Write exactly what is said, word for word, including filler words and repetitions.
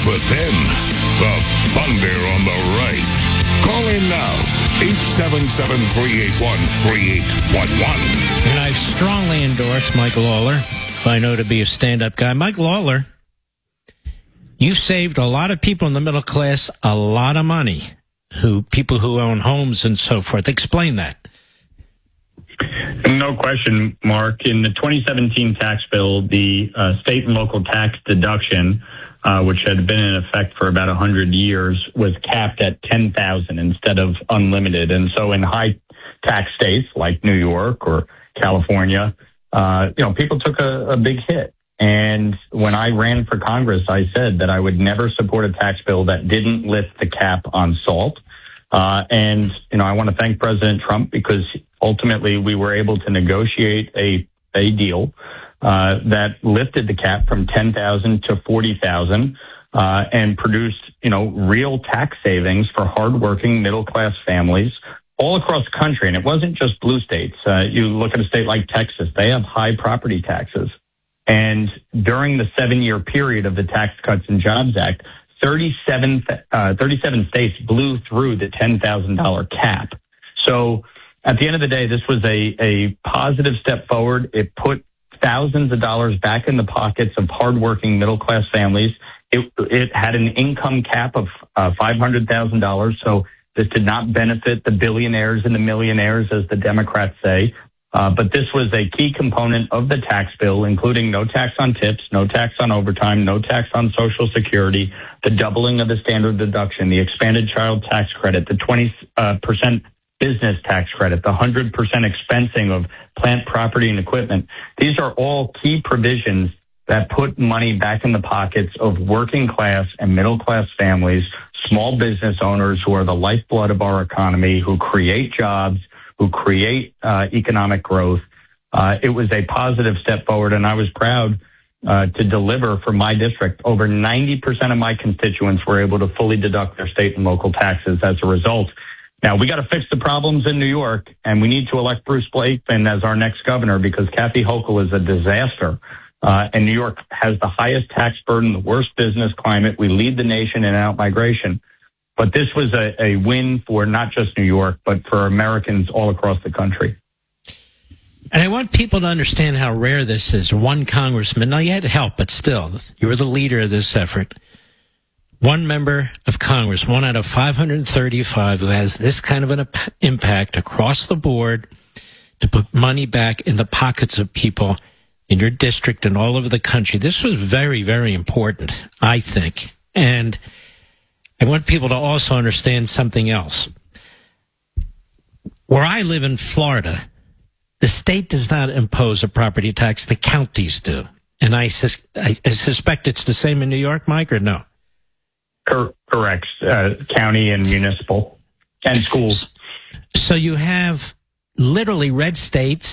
But then, the thunder on the right. Call in now, eight seven seven, three eight one, three eight one one. And I strongly endorse Mike Lawler, who I know to be a stand-up guy. Mike Lawler, you've saved a lot of people in the middle class a lot of money, who people who own homes and so forth. Explain that. No question, Mark. In the twenty seventeen tax bill, the uh, state and local tax deduction, uh, which had been in effect for about one hundred years, was capped at ten thousand dollars instead of unlimited. And so in high tax states like New York or California, uh, you know, people took a, a big hit. And when I ran for Congress, I said that I would never support a tax bill that didn't lift the cap on salt. Uh, and, you know, I want to thank President Trump because ultimately we were able to negotiate a, a deal uh, that lifted the cap from ten thousand to forty thousand uh, and produced, you know, real tax savings for hardworking middle-class families all across the country. And it wasn't just blue states. Uh, you look at a state like Texas, they have high property taxes. And during the seven-year period of the Tax Cuts and Jobs Act, thirty-seven, uh, thirty-seven states blew through the ten thousand dollars cap. So at the end of the day, this was a, a positive step forward. It put thousands of dollars back in the pockets of hardworking middle-class families. It, it had an income cap of uh, five hundred thousand dollars. So this did not benefit the billionaires and the millionaires, as the Democrats say. Uh, but this was a key component of the tax bill, including no tax on tips, no tax on overtime, no tax on Social Security, the doubling of the standard deduction, the expanded child tax credit, the twenty percent business tax credit, the one hundred percent expensing of plant, property, and equipment. These are all key provisions that put money back in the pockets of working class and middle class families, small business owners who are the lifeblood of our economy, who create jobs, who create uh, economic growth. Uh, it was a positive step forward, and I was proud uh, to deliver for my district. Over ninety percent of my constituents were able to fully deduct their state and local taxes as a result. Now, we got to fix the problems in New York, and we need to elect Bruce Blakeman as our next governor because Kathy Hochul is a disaster. Uh, and New York has the highest tax burden, the worst business climate. We lead the nation in out-migration. But this was a, a win for not just New York, but for Americans all across the country. And I want people to understand how rare this is. One congressman, now you had help, but still, you were the leader of this effort. One member of Congress, one out of five hundred thirty-five, who has this kind of an impact across the board to put money back in the pockets of people in your district and all over the country. This was very, very important, I think. And I want people to also understand something else. Where I live in Florida, the state does not impose a property tax. The counties do. And I, sus- I suspect it's the same in New York, Mike, or no? Cor- correct. Uh, county and municipal and schools. So you have literally red states